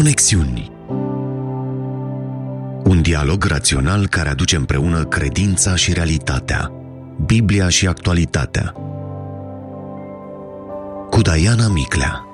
Conexiuni. Un dialog rațional care aduce împreună credința și realitatea, Biblia și actualitatea. Cu Diana Miclea.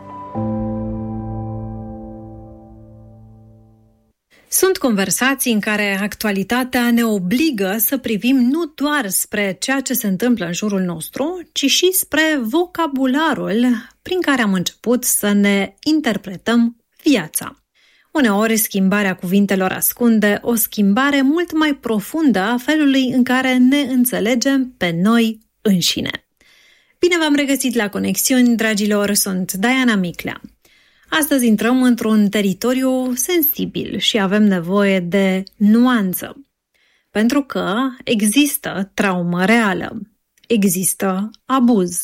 Sunt conversații în care actualitatea ne obligă să privim nu doar spre ceea ce se întâmplă în jurul nostru, ci și spre vocabularul prin care am început să ne interpretăm viața. Uneori, schimbarea cuvintelor ascunde o schimbare mult mai profundă a felului în care ne înțelegem pe noi înșine. Bine v-am regăsit la Conexiuni, dragilor, sunt Diana Miclea. Astăzi intrăm într-un teritoriu sensibil și avem nevoie de nuanță. Pentru că există traumă reală, există abuz,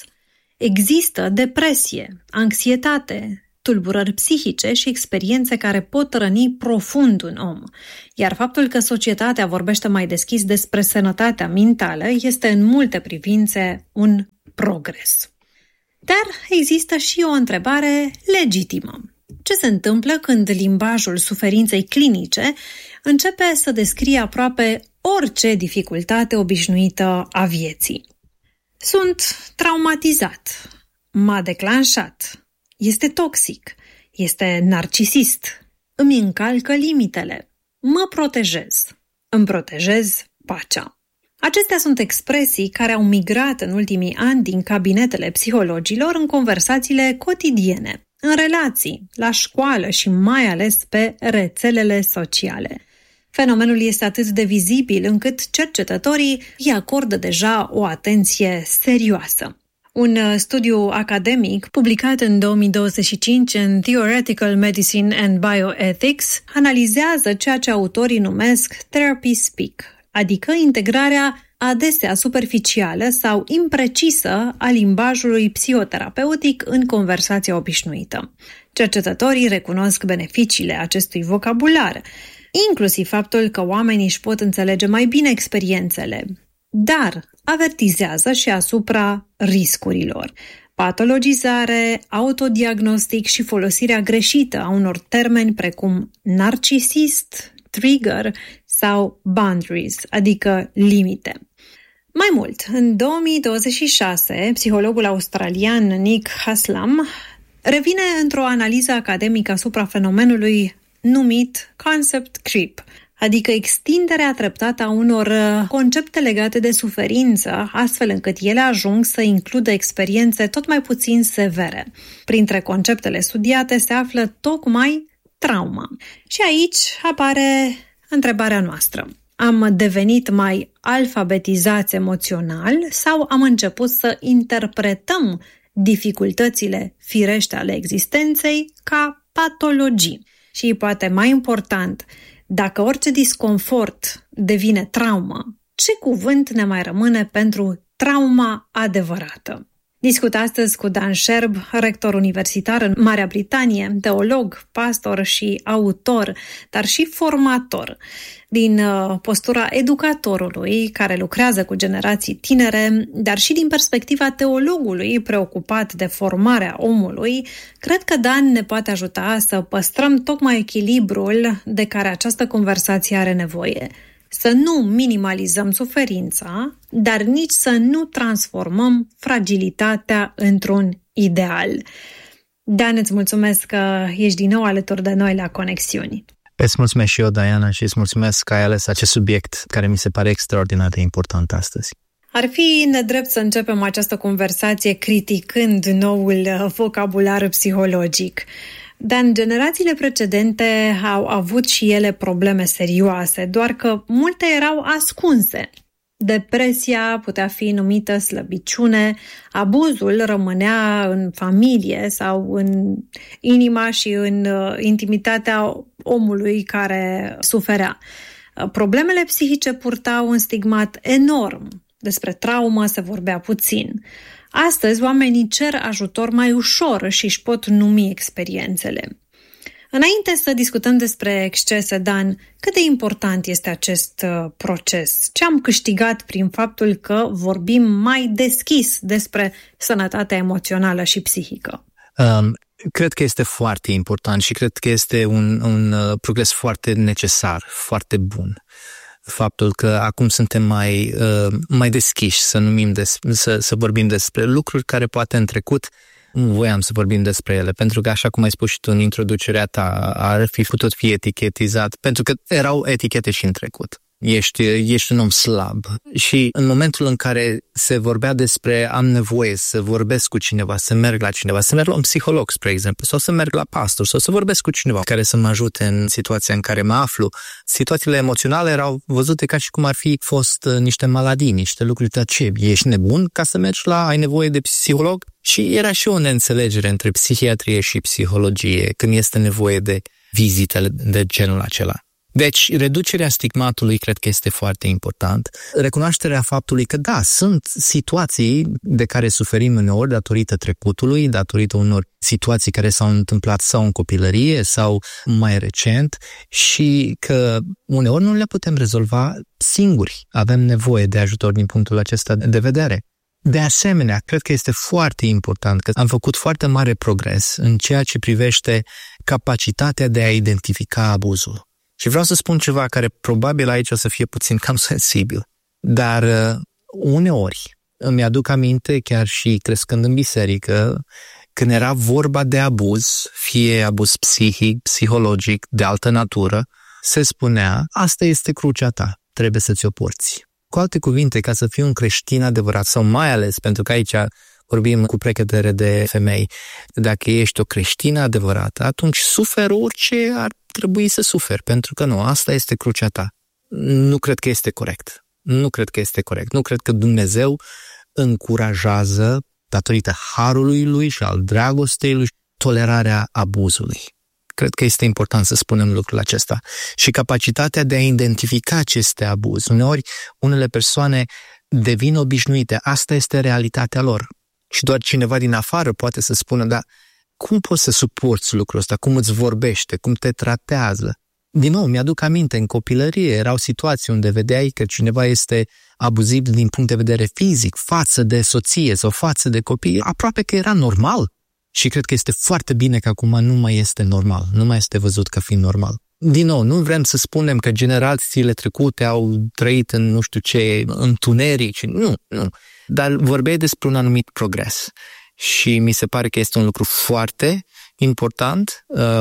există depresie, anxietate, tulburări psihice și experiențe care pot răni profund un om. Iar faptul că societatea vorbește mai deschis despre sănătatea mentală este în multe privințe un progres. Dar există și o întrebare legitimă. Ce se întâmplă când limbajul suferinței clinice începe să descrie aproape orice dificultate obișnuită a vieții? Sunt traumatizat, m-a declanșat, este toxic, este narcisist, îmi încalcă limitele, mă protejez, îmi protejez pacea. Acestea sunt expresii care au migrat în ultimii ani din cabinetele psihologilor în conversațiile cotidiene, în relații, la școală și mai ales pe rețelele sociale. Fenomenul este atât de vizibil încât cercetătorii îi acordă deja o atenție serioasă. Un studiu academic publicat în 2025 în Theoretical Medicine and Bioethics analizează ceea ce autorii numesc therapy speak, adică integrarea adesea superficială sau imprecisă a limbajului psihoterapeutic în conversația obișnuită. Cercetătorii recunosc beneficiile acestui vocabular, inclusiv faptul că oamenii își pot înțelege mai bine experiențele, dar avertizează și asupra riscurilor. Patologizare, autodiagnostic și folosirea greșită a unor termeni precum narcisist, trigger sau boundaries, adică limite. Mai mult, în 2026, psihologul australian Nick Haslam revine într-o analiză academică asupra fenomenului numit concept creep, adică extinderea treptată a unor concepte legate de suferință, astfel încât ele ajung să includă experiențe tot mai puțin severe. Printre conceptele studiate se află tocmai trauma. Și aici apare întrebarea noastră. Am devenit mai alfabetizați emoțional sau am început să interpretăm dificultățile firește ale existenței ca patologii? Și poate mai important, dacă orice disconfort devine traumă, ce cuvânt ne mai rămâne pentru trauma adevărată? Discut astăzi cu Dan Sherb, rector universitar în Marea Britanie, teolog, pastor și autor, dar și formator. Din postura educatorului care lucrează cu generații tinere, dar și din perspectiva teologului preocupat de formarea omului, cred că Dan ne poate ajuta să păstrăm tocmai echilibrul de care această conversație are nevoie. Să nu minimalizăm suferința, dar nici să nu transformăm fragilitatea într-un ideal. Dan, îți mulțumesc că ești din nou alături de noi la Conexiuni. Îți mulțumesc și eu, Diana, și îți mulțumesc că ai ales acest subiect care mi se pare extraordinar de important astăzi. Ar fi nedrept să începem această conversație criticând noul vocabular psihologic. Dar în generațiile precedente au avut și ele probleme serioase, doar că multe erau ascunse. Depresia putea fi numită slăbiciune, abuzul rămânea în familie sau în inima și în intimitatea omului care suferea. Problemele psihice purtau un stigmat enorm. Despre traumă se vorbea puțin. Astăzi, oamenii cer ajutor mai ușor și își pot numi experiențele. Înainte să discutăm despre excese, Dan, cât de important este acest proces? Ce am câștigat prin faptul că vorbim mai deschis despre sănătatea emoțională și psihică? Cred că este foarte important și cred că este un progres foarte necesar, foarte bun. Faptul că acum suntem mai deschiși să vorbim despre lucruri care poate în trecut nu voiam să vorbim despre ele, pentru că, așa cum ai spus și tu în introducerea ta, ar fi putut fi etichetizat, pentru că erau etichete și în trecut. Ești un om slab. Și în momentul în care se vorbea despre am nevoie să vorbesc cu cineva, să merg la cineva, să merg la un psiholog, spre exemplu, sau să merg la pastor, sau să vorbesc cu cineva care să mă ajute în situația în care mă aflu, situațiile emoționale erau văzute ca și cum ar fi fost niște maladii, niște lucruri de ce, ești nebun ca să mergi ai nevoie de psiholog? Și era și o neînțelegere între psihiatrie și psihologie când este nevoie de vizitele de genul acela. Deci, reducerea stigmatului cred că este foarte important. Recunoașterea faptului că, da, sunt situații de care suferim uneori datorită trecutului, datorită unor situații care s-au întâmplat sau în copilărie sau mai recent și că uneori nu le putem rezolva singuri. Avem nevoie de ajutor din punctul acesta de vedere. De asemenea, cred că este foarte important că am făcut foarte mare progres în ceea ce privește capacitatea de a identifica abuzul. Și vreau să spun ceva care probabil aici o să fie puțin cam sensibil, dar uneori îmi aduc aminte, chiar și crescând în biserică, când era vorba de abuz, fie abuz psihic, psihologic, de altă natură, se spunea, asta este crucea ta, trebuie să ți-o porți. Cu alte cuvinte, ca să fii un creștin adevărat, sau mai ales, pentru că aici vorbim cu precădere de femei, dacă ești o creștină adevărată, atunci suferi orice ar trebui să suferi, pentru că nu, asta este crucea ta. Nu cred că este corect. Nu cred că este corect. Nu cred că Dumnezeu încurajează, datorită harului lui și al dragostei lui, tolerarea abuzului. Cred că este important să spunem lucrul acesta. Și capacitatea de a identifica ce este abuz. Uneori, unele persoane devin obișnuite. Asta este realitatea lor. Și doar cineva din afară poate să spună, dar cum poți să suporți lucrul ăsta? Cum îți vorbește? Cum te tratează? Din nou, mi-aduc aminte, în copilărie erau situații unde vedeai că cineva este abuziv din punct de vedere fizic, față de soție sau față de copii. Aproape că era normal. Și cred că este foarte bine că acum nu mai este normal. Nu mai este văzut ca fiind normal. Din nou, nu vrem să spunem că generațiile trecute au trăit în nu știu ce întuneric. Nu. Dar vorbeai despre un anumit progres. Și mi se pare că este un lucru foarte important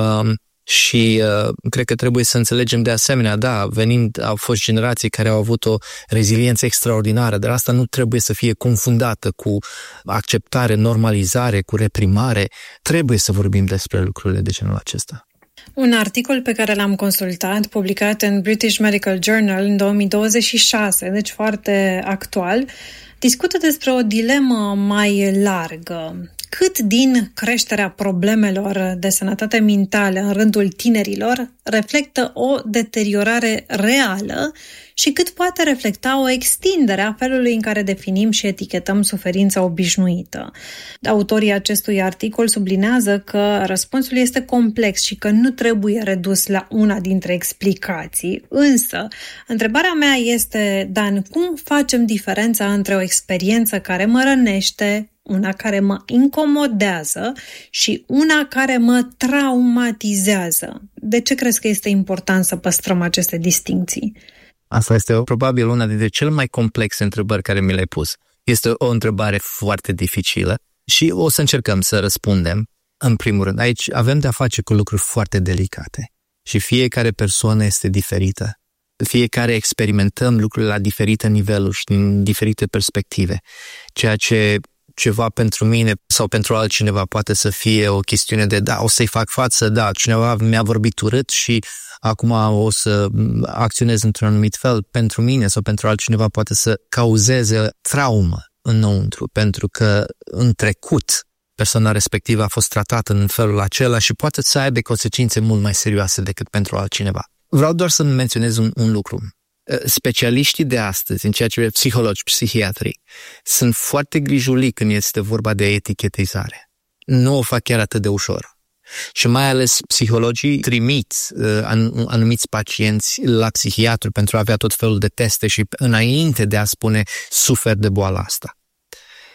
și cred că trebuie să înțelegem de asemenea, da, au fost generații care au avut o reziliență extraordinară, dar asta nu trebuie să fie confundată cu acceptare, normalizare, cu reprimare. Trebuie să vorbim despre lucrurile de genul acesta. Un articol pe care l-am consultat, publicat în British Medical Journal în 2026, deci foarte actual, discută despre o dilemă mai largă. Cât din creșterea problemelor de sănătate mentală în rândul tinerilor reflectă o deteriorare reală și cât poate reflecta o extindere a felului în care definim și etichetăm suferința obișnuită. Autorii acestui articol sublinează că răspunsul este complex și că nu trebuie redus la una dintre explicații. Însă, întrebarea mea este, Dan, cum facem diferența între o experiență care mă rănește, una care mă incomodează și una care mă traumatizează? De ce crezi că este important să păstrăm aceste distincții? Asta este probabil una dintre cele mai complexe întrebări care mi le-ai pus. Este o întrebare foarte dificilă și o să încercăm să răspundem. În primul rând, aici avem de-a face cu lucruri foarte delicate și fiecare persoană este diferită. Fiecare experimentăm lucrurile la diferite niveluri și din diferite perspective, ceea ce ceva pentru mine sau pentru altcineva poate să fie o chestiune de da, o să-i fac față, da, cineva mi-a vorbit urât și acum o să acționez într-un anumit fel. Pentru mine sau pentru altcineva poate să cauzeze traumă înăuntru, pentru că în trecut persoana respectivă a fost tratată în felul acela și poate să aibă consecințe mult mai serioase decât pentru altcineva. Vreau doar să menționez un lucru. Specialiștii de astăzi, în ceea ce privește psihologi, psihiatri, sunt foarte grijuli când este vorba de etichetizare. Nu o fac chiar atât de ușor. Și mai ales psihologii trimit anumiți pacienți la psihiatru pentru a avea tot felul de teste și înainte de a spune suferi de boala asta.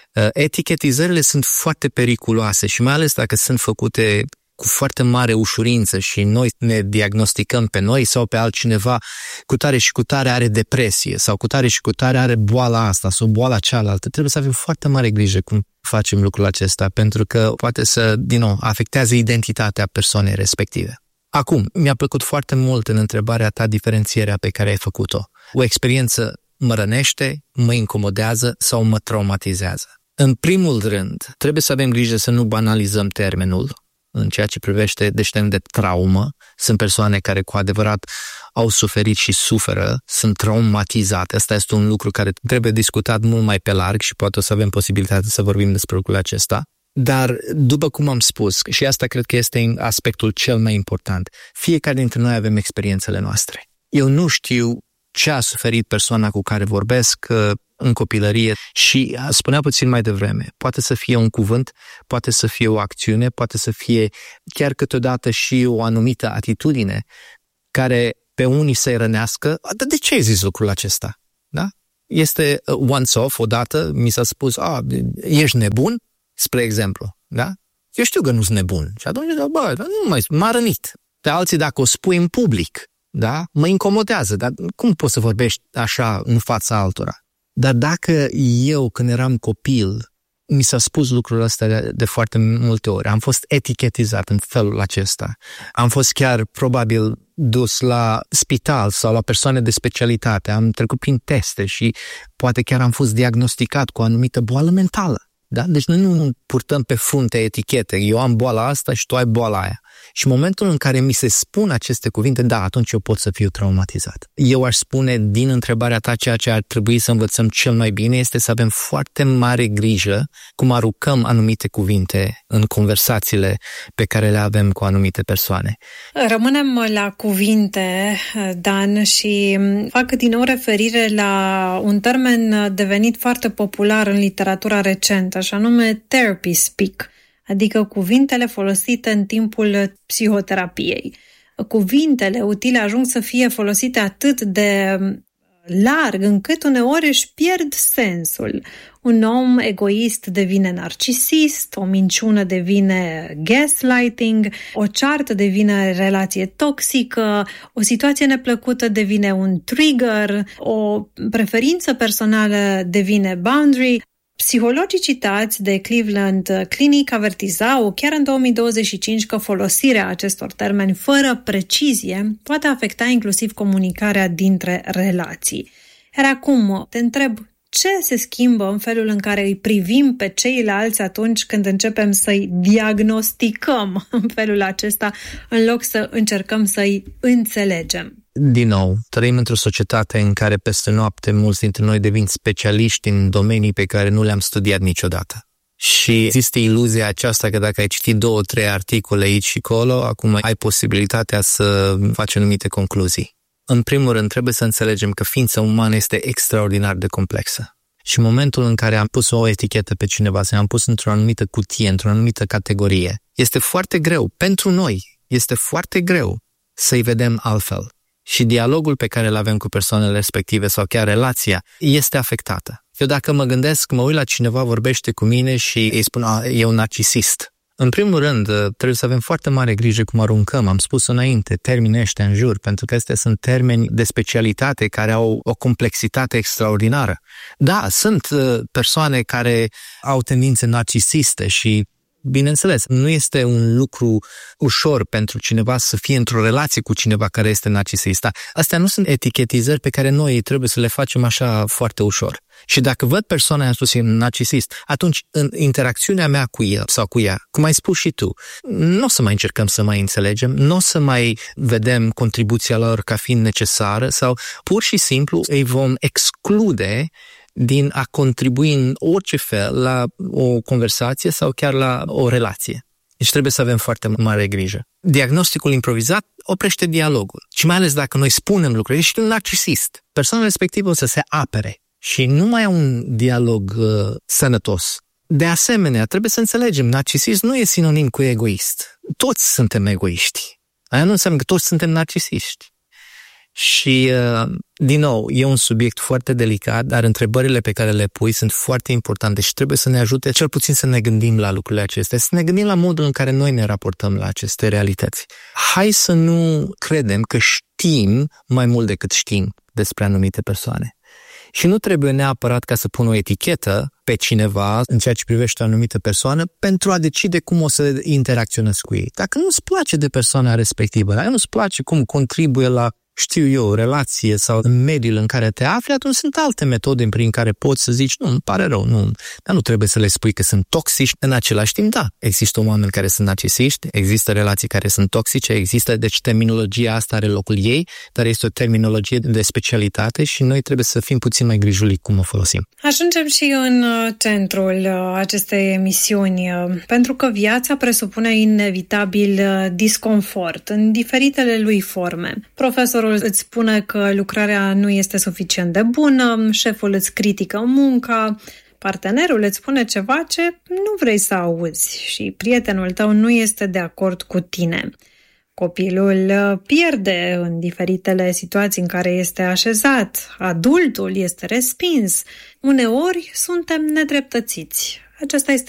Etichetizările sunt foarte periculoase și mai ales dacă sunt făcute cu foarte mare ușurință și noi ne diagnosticăm pe noi sau pe altcineva, cu tare și cu tare are depresie sau cu tare și cu tare are boala asta sau boala cealaltă. Trebuie să avem foarte mare grijă cum facem lucrul acesta, pentru că poate să, din nou, afectează identitatea persoanei respective. Acum, mi-a plăcut foarte mult în întrebarea ta diferențierea pe care ai făcut-o. O experiență mă rănește, mă incomodează sau mă traumatizează. În primul rând, trebuie să avem grijă să nu banalizăm termenul în ceea ce privește de traumă. Sunt persoane care cu adevărat au suferit și suferă, sunt traumatizate. Asta este un lucru care trebuie discutat mult mai pe larg și poate o să avem posibilitatea să vorbim despre lucrul acesta. Dar, după cum am spus, și asta cred că este aspectul cel mai important, fiecare dintre noi avem experiențele noastre. Eu nu știu ce a suferit persoana cu care vorbesc în copilărie și spunea puțin mai devreme, poate să fie un cuvânt, poate să fie o acțiune, poate să fie chiar câteodată și o anumită atitudine care pe unii să-i rănească. Dar de ce ai zis lucrul acesta? Da? Este once-off, odată mi s-a spus, ești nebun? Spre exemplu, da? Eu știu că nu sunt nebun. Și atunci, m-a rănit. Pe alții, dacă o spui în public, da? Mă incomodează, dar cum poți să vorbești așa în fața altora? Dar dacă eu, când eram copil, mi s-a spus lucrul ăsta de foarte multe ori, am fost etichetizat în felul acesta, am fost chiar probabil dus la spital sau la persoane de specialitate, am trecut prin teste și poate chiar am fost diagnosticat cu o anumită boală mentală. Da? Deci noi nu purtăm pe frunte etichete, eu am boala asta și tu ai boala aia. Și în momentul în care mi se spun aceste cuvinte, da, atunci eu pot să fiu traumatizat. Eu aș spune din întrebarea ta, ceea ce ar trebui să învățăm cel mai bine este să avem foarte mare grijă cum aruncăm anumite cuvinte în conversațiile pe care le avem cu anumite persoane. Rămânem la cuvinte, Dan, și fac din nou referire la un termen devenit foarte popular în literatura recentă, și anume therapy speak, adică cuvintele folosite în timpul psihoterapiei. Cuvintele utile ajung să fie folosite atât de larg încât uneori își pierd sensul. Un om egoist devine narcisist, o minciună devine gaslighting, o ceartă devine relație toxică, o situație neplăcută devine un trigger, o preferință personală devine boundary. Psihologii citați de Cleveland Clinic avertizau chiar în 2025 că folosirea acestor termeni fără precizie poate afecta inclusiv comunicarea dintre relații. Iar acum te întreb, ce se schimbă în felul în care îi privim pe ceilalți atunci când începem să-i diagnosticăm în felul acesta, în loc să încercăm să-i înțelegem? Din nou, trăim într-o societate în care peste noapte mulți dintre noi devin specialiști în domenii pe care nu le-am studiat niciodată. Și există iluzia aceasta că dacă ai citit 2-3 articole aici și acolo, acum ai posibilitatea să faci anumite concluzii. În primul rând, trebuie să înțelegem că ființa umană este extraordinar de complexă. Și în momentul în care am pus o etichetă pe cineva, să am pus într-o anumită cutie, într-o anumită categorie, este foarte greu, pentru noi, este foarte greu să-i vedem altfel. Și dialogul pe care îl avem cu persoanele respective sau chiar relația este afectată. Eu dacă mă gândesc, mă uit la cineva, vorbește cu mine și îi spun, e un narcisist. În primul rând, trebuie să avem foarte mare grijă cum aruncăm, am spus înainte, termenii ăștia în jur, pentru că astea sunt termeni de specialitate care au o complexitate extraordinară. Da, sunt persoane care au tendințe narcisiste și, bineînțeles, nu este un lucru ușor pentru cineva să fie într-o relație cu cineva care este narcisist. Astea nu sunt etichetizări pe care noi trebuie să le facem așa foarte ușor. Și dacă văd persoana aia sus narcisist, atunci în interacțiunea mea cu el sau cu ea, cum ai spus și tu, nu o să mai încercăm să mai înțelegem, nu o să mai vedem contribuția lor ca fiind necesară sau pur și simplu îi vom exclude din a contribui în orice fel la o conversație sau chiar la o relație. Deci trebuie să avem foarte mare grijă. Diagnosticul improvizat oprește dialogul. Și mai ales dacă noi spunem lucruri, ești un narcisist. Persoana respectivă o să se apere și nu mai e un dialog sănătos. De asemenea, trebuie să înțelegem, narcisist nu e sinonim cu egoist. Toți suntem egoiști. Aia nu înseamnă că toți suntem narcisiști. Și, din nou, e un subiect foarte delicat, dar întrebările pe care le pui sunt foarte importante și trebuie să ne ajute cel puțin să ne gândim la lucrurile acestea, să ne gândim la modul în care noi ne raportăm la aceste realități. Hai să nu credem că știm mai mult decât știm despre anumite persoane. Și nu trebuie neapărat ca să pun o etichetă pe cineva în ceea ce privește o anumită persoană pentru a decide cum o să interacționezi cu ei. Dacă nu-ți place de persoana respectivă, dacă nu-ți place cum contribuie la, știu eu, relație sau în mediul în care te afli, atunci sunt alte metode prin care poți să zici, nu, îmi pare rău, nu, dar nu trebuie să le spui că sunt toxici. În același timp, da, există oameni care sunt narcisiști, există relații care sunt toxice, există, deci terminologia asta are locul ei, dar este o terminologie de specialitate și noi trebuie să fim puțin mai grijuli cum o folosim. Ajungem și în centrul acestei emisiuni, pentru că viața presupune inevitabil disconfort în diferitele lui forme. Profesorul îți spune că lucrarea nu este suficient de bună, șeful îți critică munca, partenerul îți spune ceva ce nu vrei să auzi și prietenul tău nu este de acord cu tine. Copilul pierde în diferitele situații în care este așezat, adultul este respins, uneori suntem nedreptățiți. Aceasta este